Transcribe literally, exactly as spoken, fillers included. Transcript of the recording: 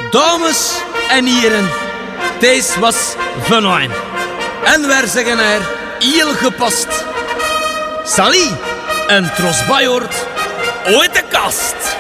Dames en heren, deze was Venijn. En wij zeggen er heel gepast. Salie en Trosbajord, ooit de kast.